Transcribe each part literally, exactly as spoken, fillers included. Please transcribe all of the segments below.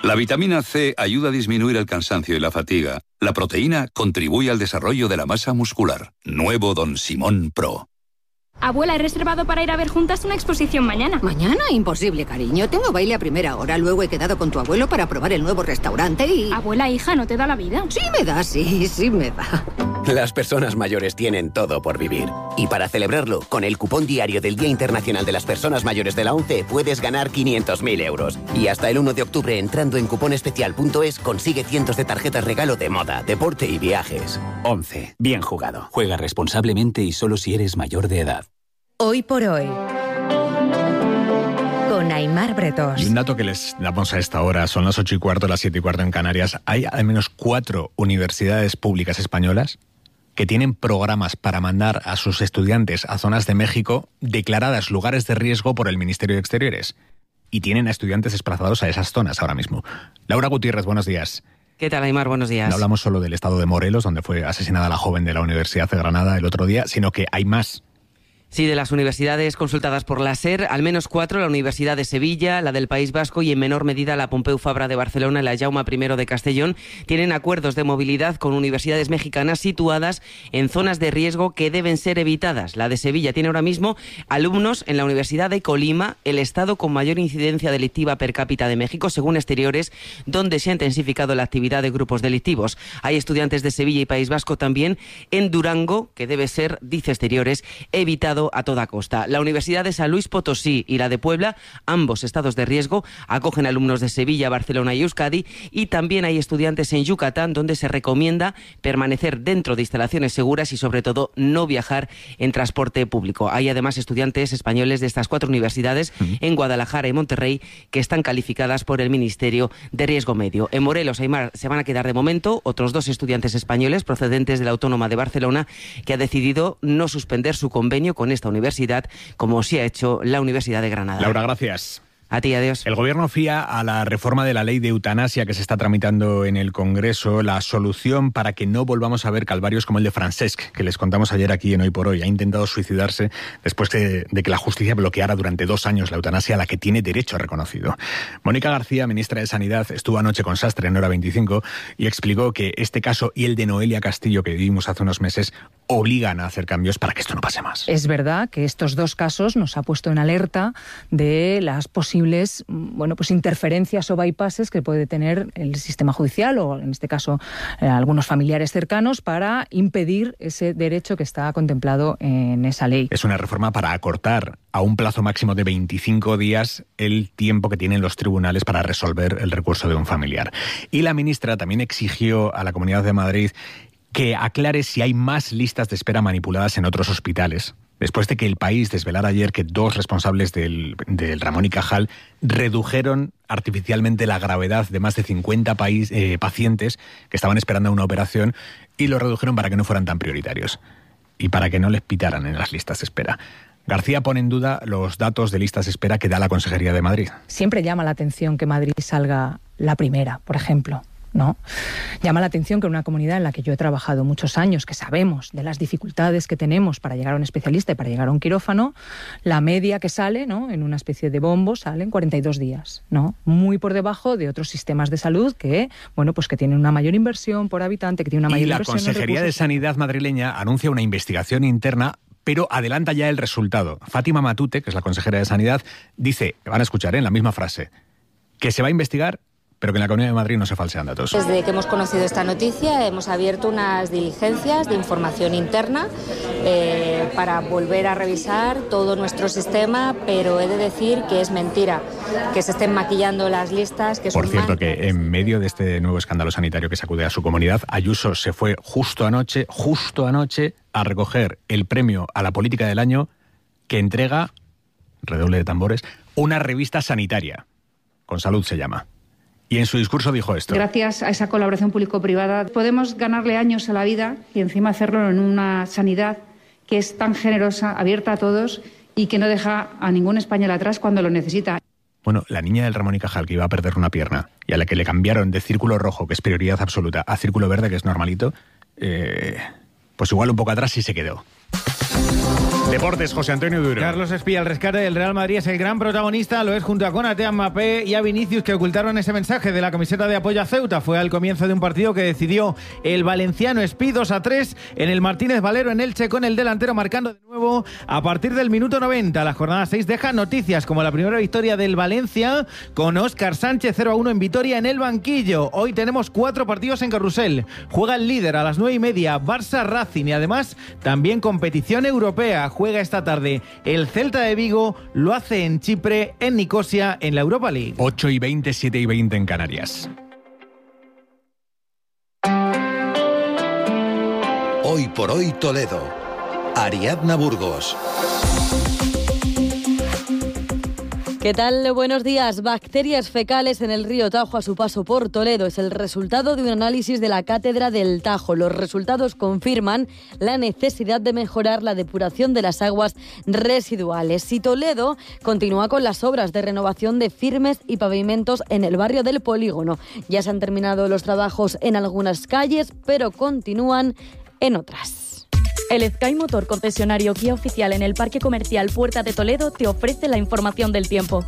La vitamina C ayuda a disminuir el cansancio y la fatiga. La proteína contribuye al desarrollo de la masa muscular. Nuevo Don Simón Pro. Abuela, he reservado para ir a ver juntas una exposición mañana. ¿Mañana? Imposible, cariño. Tengo baile a primera hora. Luego he quedado con tu abuelo para probar el nuevo restaurante y... Abuela, hija, ¿no te da la vida? Sí me da, sí, sí me da. Las personas mayores tienen todo por vivir. Y para celebrarlo, con el cupón diario del Día Internacional de las Personas Mayores de la ONCE puedes ganar quinientos mil euros. Y hasta el uno de octubre, entrando en cuponespecial punto es, consigue cientos de tarjetas regalo de moda, deporte y viajes. ONCE. Bien jugado. Juega responsablemente y solo si eres mayor de edad. Hoy por hoy, con Aimar Bretos. Y un dato que les damos a esta hora, son las ocho y cuarto, las siete y cuarto en Canarias. Hay al menos cuatro universidades públicas españolas que tienen programas para mandar a sus estudiantes a zonas de México declaradas lugares de riesgo por el Ministerio de Exteriores. Y tienen a estudiantes desplazados a esas zonas ahora mismo. Laura Gutiérrez, buenos días. ¿Qué tal, Aimar? Buenos días. No hablamos solo del estado de Morelos, donde fue asesinada la joven de la Universidad de Granada el otro día, sino que hay más. Sí, de las universidades consultadas por la SER, al menos cuatro, la Universidad de Sevilla, la del País Vasco y en menor medida la Pompeu Fabra de Barcelona y la Jaume primero de Castellón, tienen acuerdos de movilidad con universidades mexicanas situadas en zonas de riesgo que deben ser evitadas. La de Sevilla tiene ahora mismo alumnos en la Universidad de Colima, el estado con mayor incidencia delictiva per cápita de México, según Exteriores, donde se ha intensificado la actividad de grupos delictivos. Hay estudiantes de Sevilla y País Vasco también en Durango, que debe ser, dice Exteriores, evitado a toda costa. La Universidad de San Luis Potosí y la de Puebla, ambos estados de riesgo, acogen alumnos de Sevilla, Barcelona y Euskadi, y también hay estudiantes en Yucatán, donde se recomienda permanecer dentro de instalaciones seguras y sobre todo no viajar en transporte público. Hay además estudiantes españoles de estas cuatro universidades uh-huh. en Guadalajara y Monterrey que están calificadas por el Ministerio de Riesgo Medio. En Morelos, Aimar, se van a quedar de momento otros dos estudiantes españoles procedentes de la Autónoma de Barcelona que ha decidido no suspender su convenio con esta universidad, como sí ha hecho la Universidad de Granada. Laura, gracias. A ti, adiós. El Gobierno fía a la reforma de la ley de eutanasia que se está tramitando en el Congreso la solución para que no volvamos a ver calvarios como el de Francesc, que les contamos ayer aquí en Hoy por Hoy. Ha intentado suicidarse después de, de que la justicia bloqueara durante dos años la eutanasia a la que tiene derecho reconocido. Mónica García, ministra de Sanidad, estuvo anoche con Sastre en Hora veinticinco y explicó que este caso y el de Noelia Castillo que vivimos hace unos meses obligan a hacer cambios para que esto no pase más. Es verdad que estos dos casos nos ha puesto en alerta de las posibilidades bueno, pues interferencias o bypasses que puede tener el sistema judicial o, en este caso, eh, algunos familiares cercanos para impedir ese derecho que está contemplado en esa ley. Es una reforma para acortar a un plazo máximo de veinticinco días el tiempo que tienen los tribunales para resolver el recurso de un familiar. Y la ministra también exigió a la Comunidad de Madrid que aclare si hay más listas de espera manipuladas en otros hospitales, después de que El País desvelara ayer que dos responsables del, del Ramón y Cajal redujeron artificialmente la gravedad de más de cincuenta país, eh, pacientes que estaban esperando una operación y lo redujeron para que no fueran tan prioritarios y para que no les pitaran en las listas de espera. García pone en duda los datos de listas de espera que da la Consejería de Madrid. Siempre llama la atención que Madrid salga la primera, por ejemplo. ¿No? Llama la atención que en una comunidad en la que yo he trabajado muchos años, que sabemos de las dificultades que tenemos para llegar a un especialista y para llegar a un quirófano, la media que sale, ¿no?, en una especie de bombo sale en cuarenta y dos días, ¿no? Muy por debajo de otros sistemas de salud que, bueno, pues que tienen una mayor inversión por habitante, que tienen una mayor y inversión. Y la Consejería de Sanidad madrileña anuncia una investigación interna, pero adelanta ya el resultado. Fátima Matute, que es la consejera de Sanidad, dice, van a escuchar ¿eh? en la misma frase, que se va a investigar, pero que en la Comunidad de Madrid no se falsean datos. Desde que hemos conocido esta noticia hemos abierto unas diligencias de información interna eh, para volver a revisar todo nuestro sistema, pero he de decir que es mentira que se estén maquillando las listas. Que Por son cierto, man... que en medio de este nuevo escándalo sanitario que sacude a su comunidad, Ayuso se fue justo anoche, justo anoche, a recoger el premio a la política del año que entrega, redoble de tambores, una revista sanitaria. Con Salud se llama. Y en su discurso dijo esto. Gracias a esa colaboración público-privada podemos ganarle años a la vida y encima hacerlo en una sanidad que es tan generosa, abierta a todos y que no deja a ningún español atrás cuando lo necesita. Bueno, la niña del Ramón y Cajal que iba a perder una pierna y a la que le cambiaron de círculo rojo, que es prioridad absoluta, a círculo verde, que es normalito, eh, pues igual un poco atrás sí se quedó. Deportes, José Antonio Duro. Carlos Espía, el rescate del Real Madrid es el gran protagonista, lo es junto a Konaté, a Mbappé y a Vinicius, que ocultaron ese mensaje de la camiseta de apoyo a Ceuta. Fue al comienzo de un partido que decidió el valenciano Espí dos a tres en el Martínez Valero en Elche, con el delantero marcando de nuevo a partir del minuto noventa. La jornada seis deja noticias como la primera victoria del Valencia con Óscar Sánchez cero a uno en Vitoria en el banquillo. Hoy tenemos cuatro partidos en Carrusel. Juega el líder a las nueve y media, Barça Racing, y además también competición europea. Juega esta tarde el Celta de Vigo, lo hace en Chipre, en Nicosia, en la Europa League. ocho y veinte, siete y veinte en Canarias. Hoy por hoy Toledo. Ariadna Burgos. ¿Qué tal? Buenos días. Bacterias fecales en el río Tajo a su paso por Toledo es el resultado de un análisis de la Cátedra del Tajo. Los resultados confirman la necesidad de mejorar la depuración de las aguas residuales. Y Toledo continúa con las obras de renovación de firmes y pavimentos en el barrio del Polígono. Ya se han terminado los trabajos en algunas calles, pero continúan en otras. El Sky Motor, concesionario Kia oficial en el Parque Comercial Puerta de Toledo, te ofrece la información del tiempo.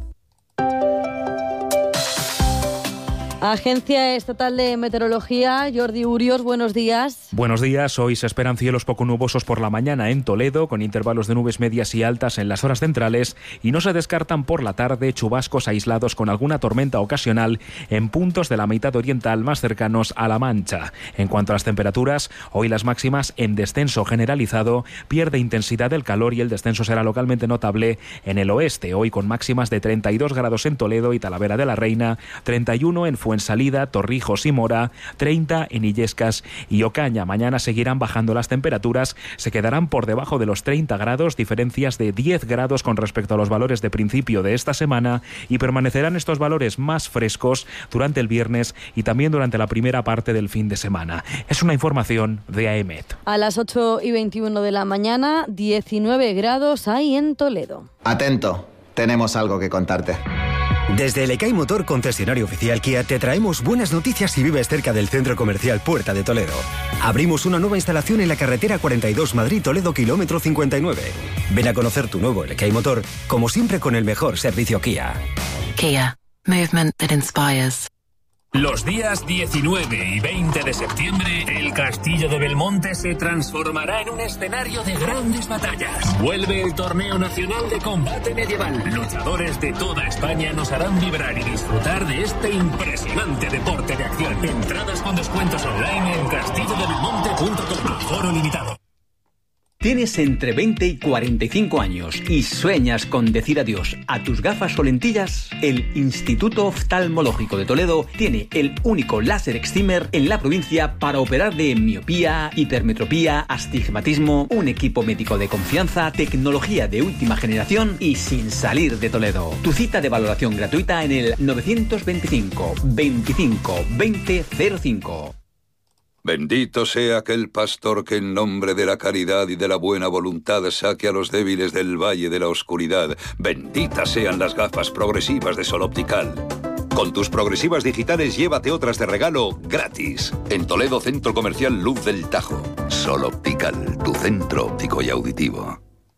Agencia Estatal de Meteorología, Jordi Urios, buenos días. Buenos días. Hoy se esperan cielos poco nubosos por la mañana en Toledo, con intervalos de nubes medias y altas en las horas centrales, y no se descartan por la tarde chubascos aislados con alguna tormenta ocasional en puntos de la mitad oriental más cercanos a La Mancha. En cuanto a las temperaturas, hoy las máximas en descenso generalizado, pierde intensidad el calor y el descenso será localmente notable en el oeste, hoy con máximas de treinta y dos grados en Toledo y Talavera de la Reina, treinta y uno en Fuensalida, Torrijos y Mora, treinta en Illescas y Ocaña. Mañana seguirán bajando las temperaturas, se quedarán por debajo de los treinta grados, diferencias de diez grados con respecto a los valores de principio de esta semana, y permanecerán estos valores más frescos durante el viernes y también durante la primera parte del fin de semana. Es una información de AEMET. A las ocho y veintiuno de la mañana, diecinueve grados hay en Toledo. Atento, tenemos algo que contarte. Desde el Ekai Motor, concesionario oficial Kia, te traemos buenas noticias si vives cerca del centro comercial Puerta de Toledo. Abrimos una nueva instalación en la carretera cuarenta y dos Madrid-Toledo, kilómetro cincuenta y nueve. Ven a conocer tu nuevo Ekai Motor, como siempre con el mejor servicio Kia. Kia, movement that inspires. Los días diecinueve y veinte de septiembre, el Castillo de Belmonte se transformará en un escenario de grandes batallas. Vuelve el Torneo Nacional de Combate Medieval. Luchadores de toda España nos harán vibrar y disfrutar de este impresionante deporte de acción. Entradas con descuentos online en castillo de belmonte punto com. Aforo limitado. Tienes entre veinte y cuarenta y cinco años y sueñas con decir adiós a tus gafas o lentillas. El Instituto Oftalmológico de Toledo tiene el único láser excimer en la provincia para operar de miopía, hipermetropía, astigmatismo, un equipo médico de confianza, tecnología de última generación y sin salir de Toledo. Tu cita de valoración gratuita en el novecientos veinticinco, veinticinco, veinte cero cinco. Bendito sea aquel pastor que en nombre de la caridad y de la buena voluntad saque a los débiles del valle de la oscuridad. Benditas sean las gafas progresivas de Sol Optical. Con tus progresivas digitales llévate otras de regalo gratis. En Toledo, Centro Comercial Luz del Tajo. Sol Optical, tu centro óptico y auditivo.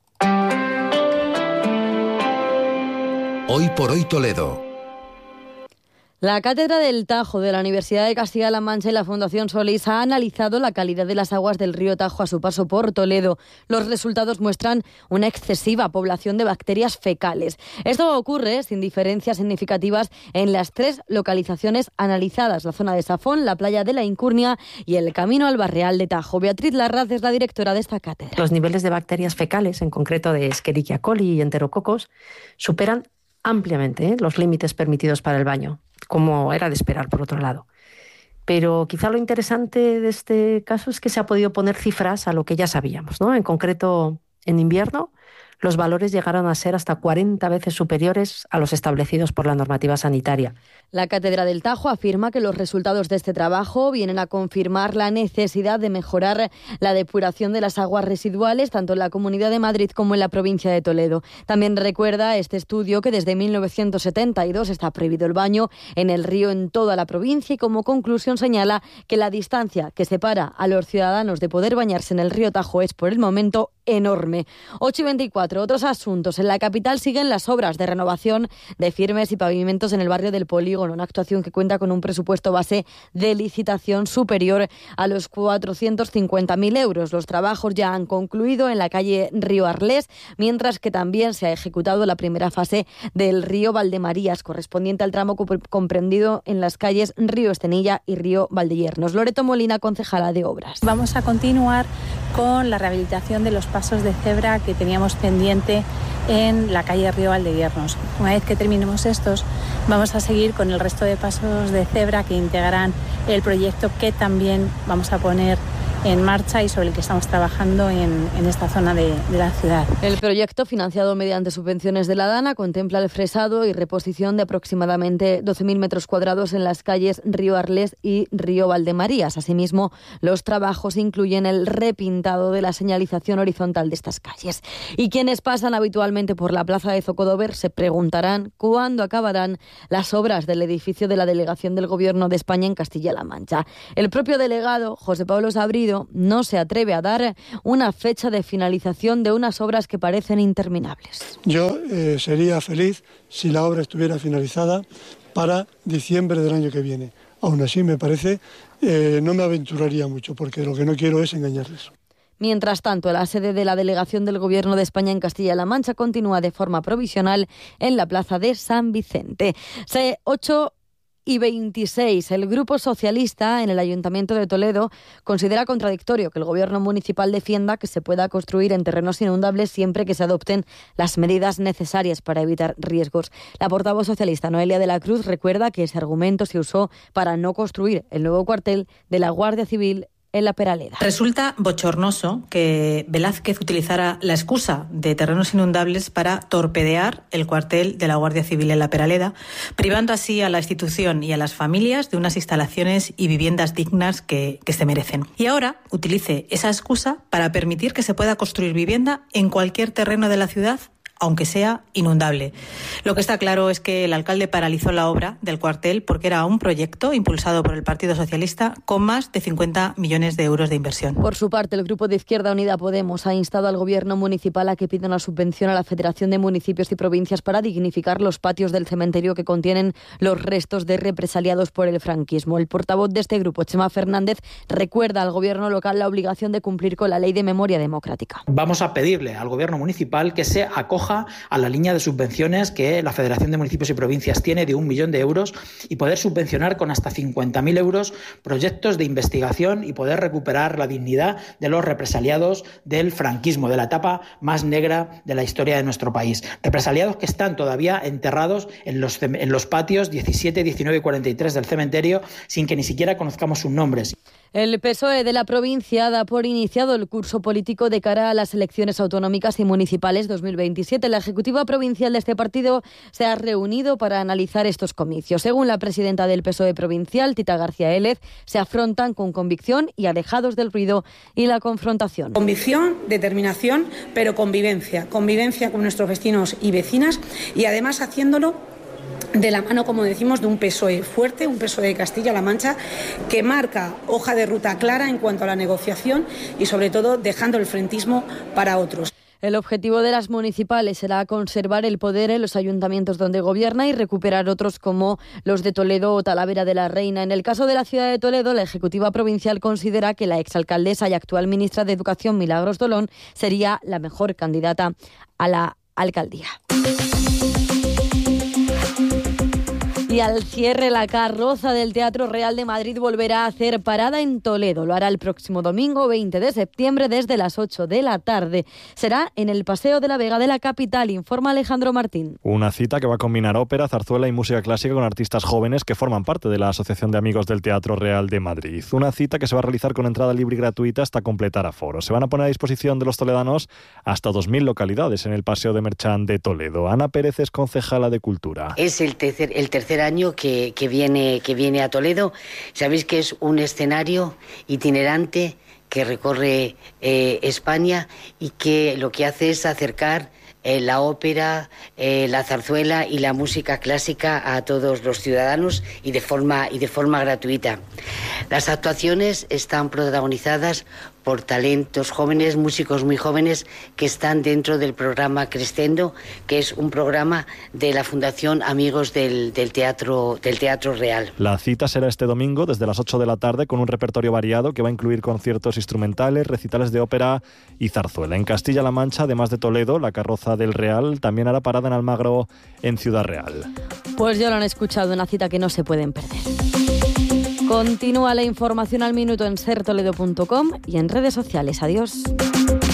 Hoy por hoy Toledo. La Cátedra del Tajo de la Universidad de Castilla-La Mancha y la Fundación Solís ha analizado la calidad de las aguas del río Tajo a su paso por Toledo. Los resultados muestran una excesiva población de bacterias fecales. Esto ocurre sin diferencias significativas en las tres localizaciones analizadas: la zona de Safón, la playa de la Incurnia y el camino al Barreal de Tajo. Beatriz Larraz es la directora de esta cátedra. Los niveles de bacterias fecales, en concreto de Escherichia coli y enterococos, superan ampliamente ¿eh? los límites permitidos para el baño, como era de esperar, por otro lado. Pero quizá lo interesante de este caso es que se ha podido poner cifras a lo que ya sabíamos, ¿no? En concreto, en invierno, los valores llegaron a ser hasta cuarenta veces superiores a los establecidos por la normativa sanitaria. La Cátedra del Tajo afirma que los resultados de este trabajo vienen a confirmar la necesidad de mejorar la depuración de las aguas residuales, tanto en la Comunidad de Madrid como en la provincia de Toledo. También recuerda este estudio que desde mil novecientos setenta y dos está prohibido el baño en el río en toda la provincia, y como conclusión señala que la distancia que separa a los ciudadanos de poder bañarse en el río Tajo es por el momento enorme. ocho y veinticuatro. Otros asuntos. En la capital siguen las obras de renovación de firmes y pavimentos en el barrio del Polígono, una actuación que cuenta con un presupuesto base de licitación superior a los cuatrocientos cincuenta mil euros. Los trabajos ya han concluido en la calle Río Arlés, mientras que también se ha ejecutado la primera fase del río Valdemarías, correspondiente al tramo comprendido en las calles Río Estenilla y Río Valdellernos. Loreto Molina, concejala de Obras. Vamos a continuar con la rehabilitación de los pasos de cebra que teníamos pendiente en la calle Río Valdellernos. Una vez que terminemos estos, vamos a seguir con el resto de pasos de cebra que integrarán el proyecto que también vamos a poner en marcha y sobre el que estamos trabajando en, en esta zona de, de la ciudad. El proyecto, financiado mediante subvenciones de la DANA, contempla el fresado y reposición de aproximadamente doce mil metros cuadrados en las calles Río Arlés y Río Valdemarías. Asimismo, los trabajos incluyen el repintado de la señalización horizontal de estas calles. Y quienes pasan habitualmente por la plaza de Zocodover se preguntarán cuándo acabarán las obras del edificio de la Delegación del Gobierno de España en Castilla-La Mancha. El propio delegado, José Pablo Sabrido, no se atreve a dar una fecha de finalización de unas obras que parecen interminables. Yo eh, sería feliz si la obra estuviera finalizada para diciembre del año que viene. Aún así, me parece, eh, no me aventuraría mucho, porque lo que no quiero es engañarles. Mientras tanto, la sede de la Delegación del Gobierno de España en Castilla-La Mancha continúa de forma provisional en la plaza de San Vicente. ocho y veintiséis. El Grupo Socialista en el Ayuntamiento de Toledo considera contradictorio que el Gobierno municipal defienda que se pueda construir en terrenos inundables siempre que se adopten las medidas necesarias para evitar riesgos. La portavoz socialista Noelia de la Cruz recuerda que ese argumento se usó para no construir el nuevo cuartel de la Guardia Civil en La Peraleda. Resulta bochornoso que Velázquez utilizara la excusa de terrenos inundables para torpedear el cuartel de la Guardia Civil en La Peraleda, privando así a la institución y a las familias de unas instalaciones y viviendas dignas que, que se merecen. Y ahora utilice esa excusa para permitir que se pueda construir vivienda en cualquier terreno de la ciudad, aunque sea inundable. Lo que está claro es que el alcalde paralizó la obra del cuartel porque era un proyecto impulsado por el Partido Socialista con más de cincuenta millones de euros de inversión. Por su parte, el Grupo de Izquierda Unida Podemos ha instado al Gobierno municipal a que pida una subvención a la Federación de Municipios y Provincias para dignificar los patios del cementerio que contienen los restos de represaliados por el franquismo. El portavoz de este grupo, Chema Fernández, recuerda al Gobierno local la obligación de cumplir con la Ley de Memoria Democrática. Vamos a pedirle al Gobierno municipal que se acoja a la línea de subvenciones que la Federación de Municipios y Provincias tiene de un millón de euros y poder subvencionar con hasta cincuenta mil euros proyectos de investigación y poder recuperar la dignidad de los represaliados del franquismo, de la etapa más negra de la historia de nuestro país. Represaliados que están todavía enterrados en los, en los patios diecisiete, diecinueve y cuarenta y tres del cementerio sin que ni siquiera conozcamos sus nombres. El P S O E de la provincia da por iniciado el curso político de cara a las elecciones autonómicas y municipales dos mil veintisiete. La ejecutiva provincial de este partido se ha reunido para analizar estos comicios. Según la presidenta del P S O E provincial, Tita García Élez, se afrontan con convicción y alejados del ruido y la confrontación. Convicción, determinación, pero convivencia. Convivencia con nuestros vecinos y vecinas y además haciéndolo de la mano, como decimos, de un P S O E fuerte, un P S O E de Castilla-La Mancha, que marca hoja de ruta clara en cuanto a la negociación y, sobre todo, dejando el frentismo para otros. El objetivo de las municipales será conservar el poder en los ayuntamientos donde gobierna y recuperar otros como los de Toledo o Talavera de la Reina. En el caso de la ciudad de Toledo, la ejecutiva provincial considera que la exalcaldesa y actual ministra de Educación, Milagros Dolón, sería la mejor candidata a la alcaldía. Y al cierre, la carroza del Teatro Real de Madrid volverá a hacer parada en Toledo. Lo hará el próximo domingo veinte de septiembre desde las ocho de la tarde. Será en el Paseo de la Vega de la capital, informa Alejandro Martín. Una cita que va a combinar ópera, zarzuela y música clásica con artistas jóvenes que forman parte de la Asociación de Amigos del Teatro Real de Madrid. Una cita que se va a realizar con entrada libre y gratuita hasta completar aforo. Se van a poner a disposición de los toledanos hasta dos mil localidades en el Paseo de Merchán de Toledo. Ana Pérez es concejala de Cultura. Es el tercer, el tercer año que, que, viene, que viene a Toledo. Sabéis que es un escenario itinerante que recorre eh, España y que lo que hace es acercar eh, la ópera, eh, la zarzuela y la música clásica a todos los ciudadanos y de forma, y de forma gratuita. Las actuaciones están protagonizadas por talentos jóvenes, músicos muy jóvenes que están dentro del programa Crescendo, que es un programa de la Fundación Amigos del, del, Teatro, del Teatro Real. La cita será este domingo desde las ocho de la tarde con un repertorio variado que va a incluir conciertos instrumentales, recitales de ópera y zarzuela. En Castilla-La Mancha, además de Toledo, la carroza del Real también hará parada en Almagro, en Ciudad Real. Pues ya lo han escuchado, una cita que no se pueden perder. Continúa la información al minuto en ser toledo punto com y en redes sociales. Adiós.